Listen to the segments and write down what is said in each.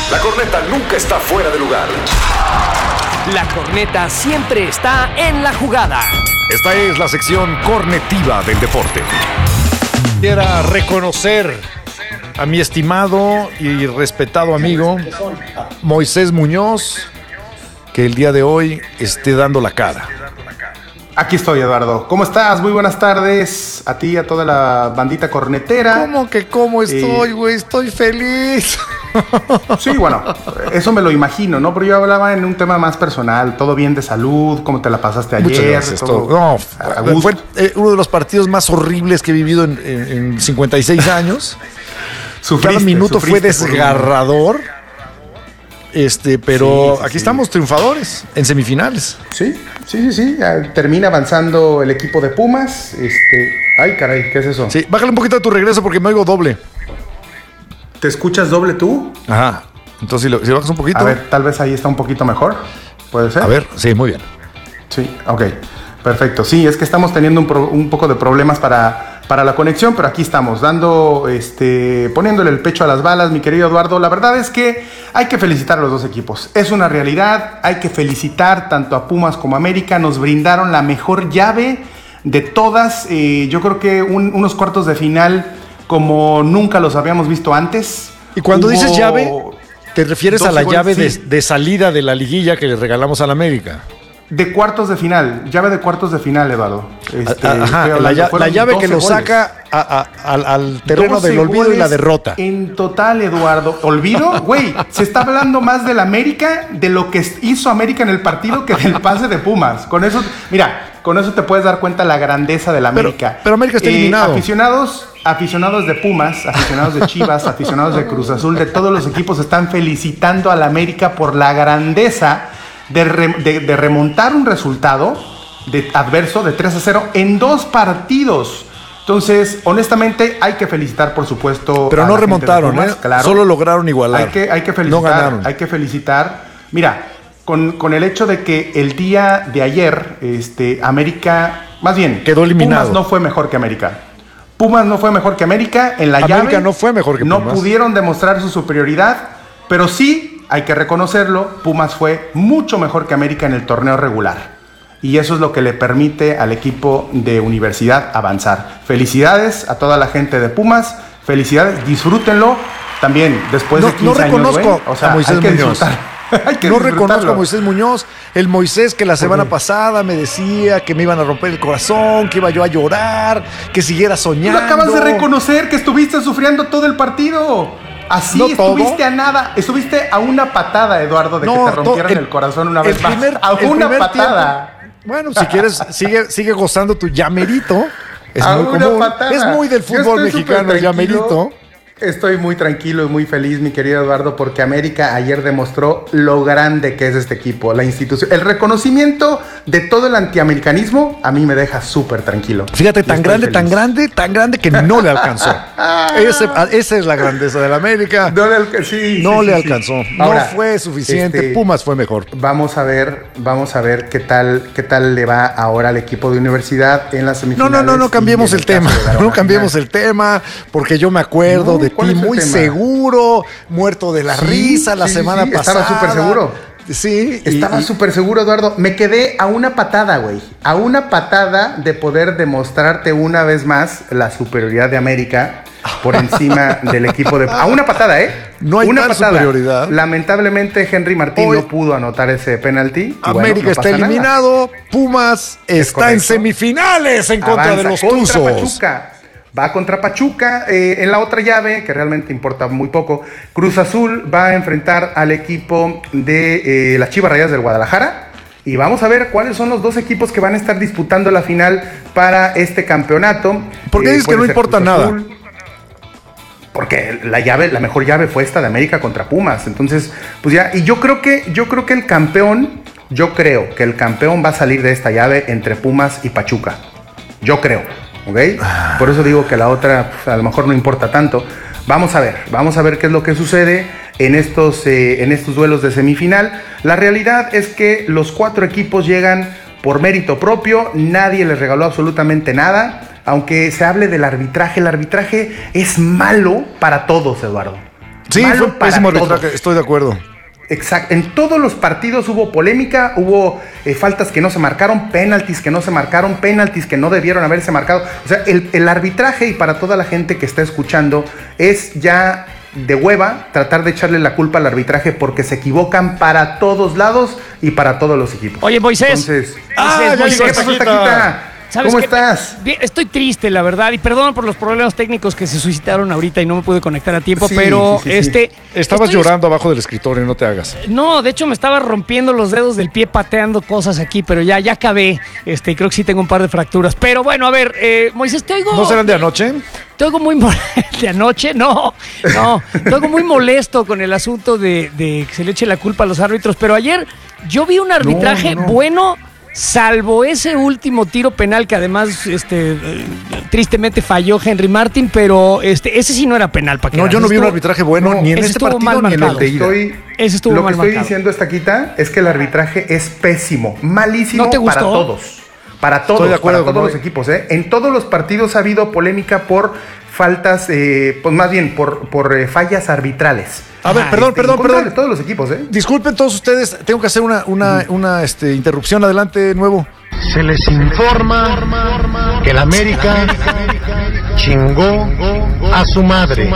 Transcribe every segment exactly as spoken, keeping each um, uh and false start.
La corneta nunca está fuera de lugar. La corneta siempre está en la jugada. Esta es la sección cornetiva del deporte. Quiero reconocer a mi estimado y respetado amigo Moisés Muñoz, que el día de hoy esté dando la cara. Aquí estoy, Eduardo. ¿Cómo estás? Muy buenas tardes a ti y a toda la bandita cornetera. ¿Cómo que cómo estoy, güey? Eh... Estoy feliz. Sí, bueno, eso me lo imagino, ¿no? Pero yo hablaba en un tema más personal. ¿Todo bien de salud? ¿Cómo te la pasaste ayer? Muchas gracias. Todo... No, fue eh, uno de los partidos más horribles que he vivido en, en, en cincuenta y seis años. Sufriste, Cada minuto fue desgarrador. Este, pero sí, sí, aquí sí. Estamos triunfadores en semifinales. Sí, sí, sí, sí. Termina avanzando el equipo de Pumas. Este, ay, caray, ¿qué es eso? Sí, bájale un poquito a tu regreso porque me oigo doble. ¿Te escuchas doble tú? Ajá. Entonces, si, lo, si bajas un poquito. A ver, tal vez ahí está un poquito mejor. ¿Puede ser? A ver, sí, muy bien. Sí, ok. Perfecto. Sí, es que estamos teniendo un, pro, un poco de problemas para, para la conexión, pero aquí estamos, dando, este, poniéndole el pecho a las balas, mi querido Eduardo. La verdad es que hay que felicitar a los dos equipos. Es una realidad. Hay que felicitar tanto a Pumas como a América. Nos brindaron la mejor llave de todas. Eh, yo creo que un, unos cuartos de final como nunca los habíamos visto antes. Y cuando Hubo dices llave, ¿te refieres a la llave sí. de, de salida de la liguilla que le regalamos a la América? De cuartos de final, llave de cuartos de final, Eduardo. Este, Ajá, la, la llave que lo goles. saca a, a, al, al terreno del olvido y la derrota. En total, Eduardo. ¿Olvido? Güey, se está hablando más del América, de lo que hizo América en el partido que del pase de Pumas. Con eso, mira, con eso te puedes dar cuenta la grandeza del América. Pero, pero América está eh, eliminado. Aficionados, aficionados de Pumas, aficionados de Chivas, aficionados de Cruz Azul, de todos los equipos están felicitando al América por la grandeza De, re, de, de remontar un resultado de adverso de tres a cero en dos partidos. Entonces, honestamente, hay que felicitar, por supuesto. Pero no remontaron, Pumas, ¿eh? Claro. Solo lograron igualar. Hay que, hay que felicitar. No ganaron. Hay que felicitar. Mira, con, con el hecho de que el día de ayer, este, América, más bien, quedó eliminado. Pumas no fue mejor que América. Pumas no fue mejor que América en la América llave. no fue mejor que Pumas. No pudieron demostrar su superioridad, pero sí. Hay que reconocerlo, Pumas fue mucho mejor que América en el torneo regular. Y eso es lo que le permite al equipo de Universidad avanzar. Felicidades a toda la gente de Pumas, felicidades, disfrútenlo. También, después no, de quince no reconozco años, güey, o sea, a Moisés hay que Muñoz. hay que no reconozco a Moisés Muñoz, el Moisés que la semana pasada me decía que me iban a romper el corazón, que iba yo a llorar, que siguiera soñando. Tú acabas de reconocer que estuviste sufriendo todo el partido. Así, no estuviste todo. a nada, estuviste a una patada, Eduardo, de no, que te rompieran el, el corazón una vez primer, más. A una patada. Tiempo, bueno, si quieres, sigue, sigue gozando tu llamerito. Es a muy una común. Patada. Es muy del fútbol mexicano el llamerito. Estoy muy tranquilo y muy feliz, mi querido Eduardo, porque América ayer demostró lo grande que es este equipo, la institución. El reconocimiento de todo el antiamericanismo a mí me deja súper tranquilo. Fíjate, tan grande, feliz. tan grande, tan grande que no le alcanzó. Ese, esa es la grandeza de la América. No le, alca- sí, no sí, le sí, alcanzó. sí. No Ahora, fue suficiente. Este, Pumas fue mejor. Vamos a ver, vamos a ver qué tal, qué tal le va ahora al equipo de Universidad en las semifinales. No, no, no, no cambiemos el, el tema. No cambiemos el tema, porque yo me acuerdo no, de ti muy seguro, muerto de la sí, risa la sí, semana sí, pasada. Estaba súper seguro. Sí. Estaba súper seguro, Eduardo. Me quedé a una patada, güey. A una patada de poder demostrarte una vez más la superioridad de América por encima del equipo de... A una patada, ¿eh? No hay una tal patada. superioridad. Lamentablemente, Henry Martín Hoy, no pudo anotar ese penalti. América bueno, no está eliminado. Nada. Pumas es está correcto. En semifinales en contra Avanza de los contra Tuzos. Pachuca. Va contra Pachuca eh, en la otra llave, que realmente importa muy poco. Cruz Azul va a enfrentar al equipo de eh, las Chivas Rayadas del Guadalajara. Y vamos a ver cuáles son los dos equipos que van a estar disputando la final para este campeonato. ¿Por qué eh, dices que no importa Cruz nada? Azul, porque la llave, la mejor llave fue esta de América contra Pumas. Entonces, pues ya, y yo creo que, yo creo que el campeón, yo creo que el campeón va a salir de esta llave entre Pumas y Pachuca. Yo creo. ¿Okay? Por eso digo que la otra pues, a lo mejor no importa tanto. Vamos a ver, vamos a ver qué es lo que sucede en estos, eh, en estos duelos de semifinal. La realidad es que los cuatro equipos llegan por mérito propio, nadie les regaló absolutamente nada, aunque se hable del arbitraje, el arbitraje es malo para todos, Eduardo. Sí, Malo fue para pésimo todos. arbitraje, estoy de acuerdo. Exacto. En todos los partidos hubo polémica, hubo eh, faltas que no se marcaron, penaltis que no se marcaron, penaltis que no debieron haberse marcado. O sea, el, el arbitraje, y para toda la gente que está escuchando, es ya de hueva tratar de echarle la culpa al arbitraje porque se equivocan para todos lados y para todos los equipos. Oye, Moisés. Entonces, Ah, Moisés, ya Moisés, llegó ¿qué pasó, Taquita? Taquita? ¿Sabes ¿Cómo qué? estás? Bien, estoy triste, la verdad, y perdón por los problemas técnicos que se suscitaron ahorita y no me pude conectar a tiempo, Sí, pero sí, sí, sí. este... Estabas estoy- llorando abajo del escritorio, no te hagas. No, de hecho me estaba rompiendo los dedos del pie pateando cosas aquí, pero ya, ya acabé. Este, creo que sí tengo un par de fracturas. Pero bueno, a ver, eh, Moisés, te oigo... ¿No serán de anoche? Te oigo muy molesto. ¿De anoche? No, no. Te oigo muy molesto con el asunto de, de que se le eche la culpa a los árbitros, pero ayer yo vi un arbitraje No, no, no. bueno... Salvo ese último tiro penal que además este, eh, tristemente falló Henry Martin, pero este, ese sí no era penal. ¿Para que No, veas. yo no vi un Estuvo- arbitraje bueno no, ni en ese este estuvo partido mal ni en el marcado. de ida. Estoy, Ese estuvo lo mal que estoy marcado. diciendo esta quita es que el arbitraje es pésimo, malísimo ¿No te para gustó? todos. Para todos, Estoy de acuerdo para todos con los Moy. equipos. ¿eh? En todos los partidos ha habido polémica por faltas, eh, pues más bien por, por eh, fallas arbitrales. A ver, Ay, perdón, Este, en perdón, contra perdón. de todos los equipos, ¿eh? Disculpen todos ustedes, tengo que hacer una, una, una este, interrupción. Adelante, Nuevo. Se les informa que el América chingó a su madre.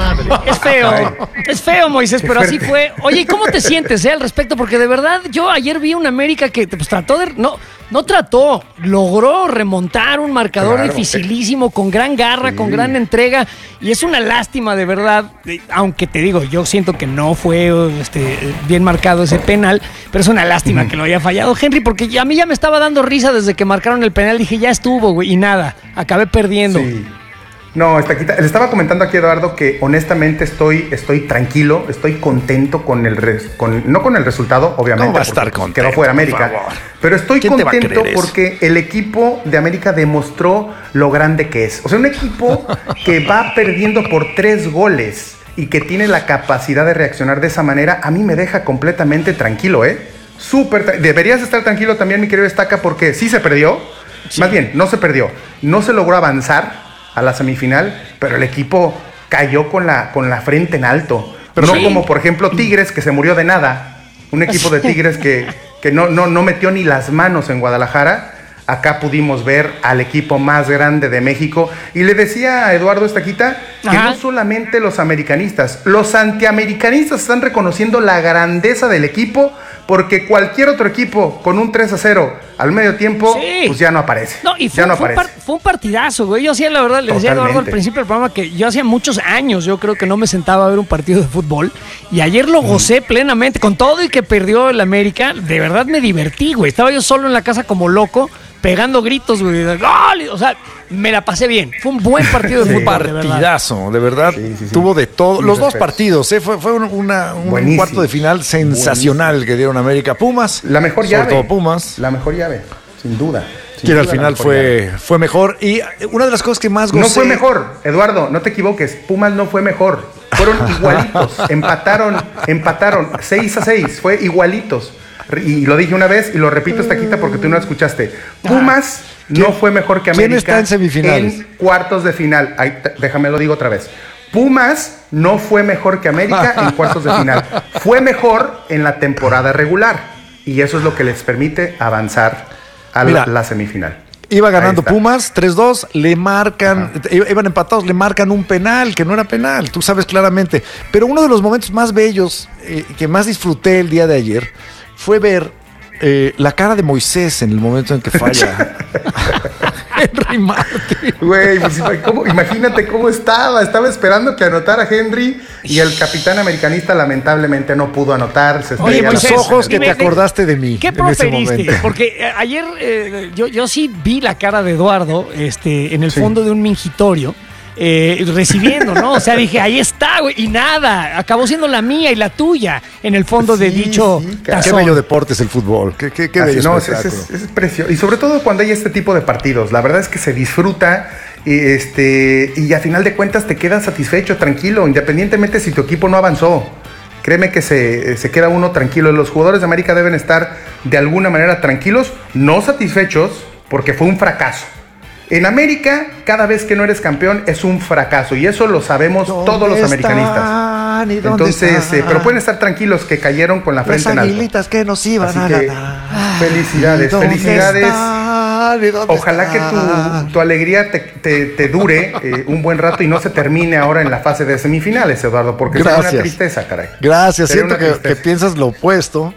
Es feo, es feo, Moisés, Qué pero así fuerte. fue. Oye, ¿y cómo te sientes eh, al respecto? Porque de verdad, yo ayer vi un América que pues, trató de... No, no trató, logró remontar un marcador Claro, dificilísimo, con gran garra, Sí. con gran entrega, y es una lástima, de verdad, eh, aunque te digo, yo siento que no fue este, bien marcado ese penal, pero es una lástima que lo haya fallado Henry, porque ya- a mí ya me estaba dando risa desde que marcaron el penal, dije, ya estuvo, güey, y nada, acabé perdiendo. Sí. No, está quita. Le estaba comentando aquí a Eduardo que honestamente estoy, estoy tranquilo, estoy contento con el res- con, no con el resultado, obviamente. ¿Cómo va a porque, estar pues, contento, Quedó fuera por América. favor? Pero estoy ¿Quién te va a contento creer eso? porque el equipo de América demostró lo grande que es. O sea, un equipo que va perdiendo por tres goles y que tiene la capacidad de reaccionar de esa manera, a mí me deja completamente tranquilo, ¿eh? Súper. tra- Deberías estar tranquilo también, mi querido Estaca, porque sí se perdió. Más bien, no se perdió. No se logró avanzar a la semifinal, pero el equipo cayó con la, con la frente en alto. Pero no sí. como, por ejemplo, Tigres, que se murió de nada. Un equipo de Tigres que, que no, no, no metió ni las manos en Guadalajara. Acá pudimos ver al equipo más grande de México. Y le decía a Eduardo Estaquita que Ajá. no solamente los americanistas, los antiamericanistas están reconociendo la grandeza del equipo, porque cualquier otro equipo con un tres a cero al medio tiempo, Sí. pues ya no aparece. No, y fue, ya no fue un aparece. par- fue un partidazo, güey. Yo hacía, la verdad, le decía a Eduardo al Totalmente. principio del programa que yo hacía muchos años, yo creo que no me sentaba a ver un partido de fútbol. Y ayer lo gocé plenamente, con todo y que perdió el América. De verdad me divertí, güey. Estaba yo solo en la casa como loco, pegando gritos, güey. de ¡Gol! O sea, me la pasé bien. Fue un buen partido de Un fútbol, de verdad. partidazo, de verdad. Sí, sí, sí. Tuvo de todo. Mis Los dos respetos. partidos, ¿eh? fue, fue un, una- un Buenísimo. cuarto de final sensacional que dieron América Pumas. La mejor sobre llave. todo Pumas. La mejor llave, sin duda. Sin Quien al duda la final mejor llave. fue, fue mejor. Y una de las cosas que más gocé... No fue mejor, Eduardo, no te equivoques. Pumas no fue mejor. Fueron igualitos. empataron, empataron. seis a seis. Fue igualitos. Y lo dije una vez y lo repito esta quita porque tú no lo escuchaste. Pumas no ¿Quién- fue mejor que quién América. está en semifinales? En cuartos de final. Ay, te- déjame lo digo otra vez. Pumas no fue mejor que América en cuartos de final. Fue mejor en la temporada regular. Y eso es lo que les permite avanzar a Mira, la, la semifinal. Iba Ahí ganando está. Pumas tres dos, le marcan, i- iban empatados, le marcan un penal que no era penal, tú sabes claramente. Pero uno de los momentos más bellos eh, que más disfruté el día de ayer fue ver eh, la cara de Moisés en el momento en que falla Henry Martin. Güey, pues, ¿cómo? Imagínate cómo estaba. Estaba esperando que anotara Henry y el capitán americanista lamentablemente no pudo anotar. Se Oye, estrella los la- Moisés, ojos que dime, te acordaste de mí ¿Qué en ese preferiste? momento. Porque eh, ayer eh, yo, yo sí vi la cara de Eduardo este, en el Sí. fondo de un mingitorio. eh, recibiendo, ¿no? O sea, dije, ahí está, güey, y nada, acabó siendo la mía y la tuya en el fondo de Sí, dicho sí, cara. Qué tazón. bello deporte es el fútbol, qué, qué, qué Así, bello no, es, espectáculo. es, es- es precioso. Y sobre todo cuando hay este tipo de partidos. La verdad es que se disfruta y, este, y a final de cuentas te quedas satisfecho, tranquilo, independientemente si tu equipo no avanzó. Créeme que se, se queda uno tranquilo. Los jugadores de América deben estar de alguna manera tranquilos, no satisfechos, porque fue un fracaso. En América, cada vez que no eres campeón es un fracaso y eso lo sabemos todos los americanistas. están y dónde Entonces, están? eh, pero pueden estar tranquilos que cayeron con la frente Las en alto. aguilitas que nos iban Así a que, ganar. felicidades, ¿Y dónde felicidades. están? ¿Y dónde Ojalá que están? tu, tu alegría te, te- te dure eh, un buen rato y no se termine ahora en la fase de semifinales, Eduardo, porque es una Gracias. tristeza, caray. Gracias, Sería siento una que, tristeza. que piensas lo opuesto.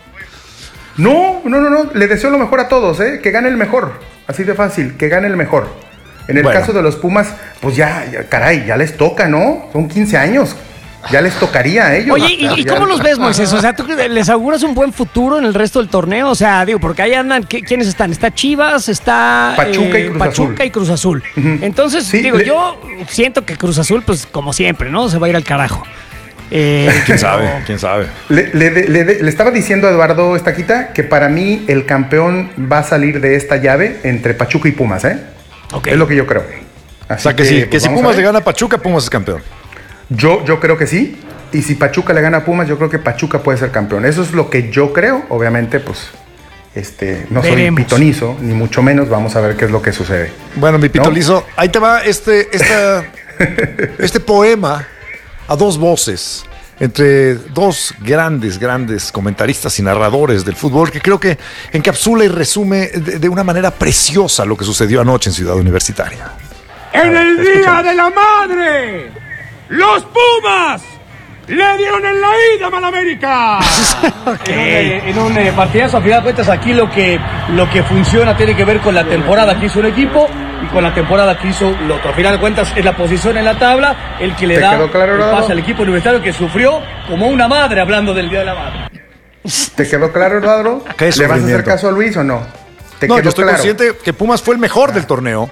No, no, no, no, le deseo lo mejor a todos, ¿eh? Que gane el mejor, así de fácil, que gane el mejor. En el Bueno. caso de los Pumas, pues ya, ya, caray, ya les toca, ¿no? Son quince años, ya les tocaría a ellos. Oye, ¿y, Ya- y ya- cómo los ves, Moisés? O sea, ¿tú les auguras un buen futuro en el resto del torneo? O sea, digo, porque ahí andan, ¿qué- ¿quiénes están? Está Chivas, está Pachuca y Cruz Pachuca Azul. y Cruz Azul. Ujú. Entonces, Sí, digo, le- yo siento que Cruz Azul, pues como siempre, ¿no? Se va a ir al carajo. Eh, ¿Quién sabe? ¿Quién sabe? Le, le- le- le- le estaba diciendo a Eduardo Estaquita que para mí el campeón va a salir de esta llave entre Pachuca y Pumas, ¿eh? Ok. Es lo que yo creo. O Así sea, que, si, que pues, si vamos a Pumas ver. le gana a Pachuca, Pumas es campeón. Yo, yo creo que sí. Y si Pachuca le gana a Pumas, yo creo que Pachuca puede ser campeón. Eso es lo que yo creo. Obviamente, pues, este, no soy Veremos. pitonizo, ni mucho menos. Vamos a ver qué es lo que sucede. Bueno, mi pitolizo, ahí te va este, esta, este poema a dos voces, entre dos grandes, grandes comentaristas y narradores del fútbol, que creo que encapsula y resume de, de una manera preciosa lo que sucedió anoche en Ciudad Universitaria. En el Día de la Madre, los Pumas le dieron en la ida a Malamérica. En un, eh, en un eh, partidazo, a final de cuentas, aquí lo que, lo que funciona tiene que ver con la temporada que hizo un equipo y con la temporada que hizo el otro. A final de cuentas, es la posición en la tabla el que le ¿Te da quedó claro, el Eduardo? pase al equipo universitario que sufrió como una madre hablando del Día de la Madre. ¿Te quedó claro, Eduardo? Qué ¿Le vas a hacer sufrimiento. caso a Luis o no? ¿Te No, quedó yo estoy claro? consciente que Pumas fue el mejor del torneo.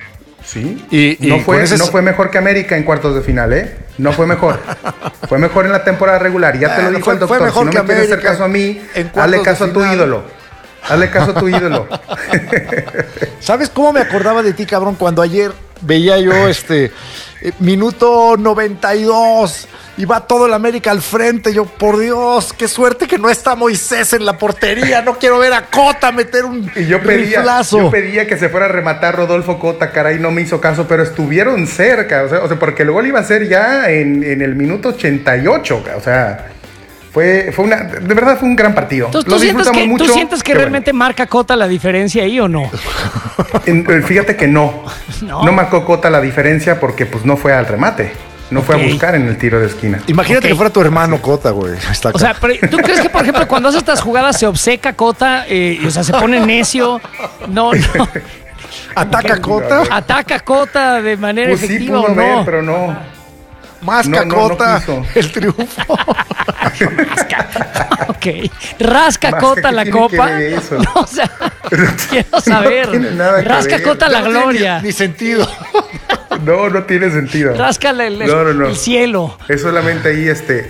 Sí. Y- y no, con fue, ese- no fue mejor que América en cuartos de final, ¿eh? No fue mejor. Fue mejor en la temporada regular. Y ya te lo Bueno, dijo fue- el fue doctor. mejor Si no que me quieres hacer América caso a mí, en cuartos hazle de caso a tu final. ídolo. Hazle caso a tu ídolo. ¿Sabes cómo me acordaba de ti, cabrón? Cuando ayer veía yo este eh, minuto noventa y dos y va todo el América al frente. Yo, por Dios, qué suerte que no está Moisés en la portería. No quiero ver a Cota meter un Y yo pedía, riflazo. yo pedía que se fuera a rematar Rodolfo Cota, caray, no me hizo caso, pero estuvieron cerca, o sea, o sea porque el gol iba a ser ya en, en el minuto ochenta y ocho, o sea, fue, fue una, de verdad fue un gran partido. Entonces, Lo ¿tú sientes, disfrutamos que, mucho. ¿tú sientes que Qué realmente marca Cota la diferencia ahí o no? bueno. En- eh, fíjate que no, No. no, marcó Cota la diferencia porque pues no fue al remate, no fue Ok. a buscar en el tiro de esquina. Imagínate Ok. que fuera tu hermano Cota, güey. Está O sea, pero, ¿tú crees que, por ejemplo, cuando hace estas jugadas se obceca Cota, eh, y, o sea, se pone necio? No, no. ataca Cota, ¿Ataca Cota de manera Pues sí efectiva pudo o ver, no? pero no. masca no, no, no Cota, quiso. el triunfo. Ok. ¿Rasca Más, Cota ¿qué la tiene que copa? ver eso? No, o sea, quiero saber. tiene nada que Rasca ver. Cota la No tiene gloria. Ni, ni sentido. No, no tiene sentido. Rasca el, el- No, no, no. el cielo. Es solamente ahí este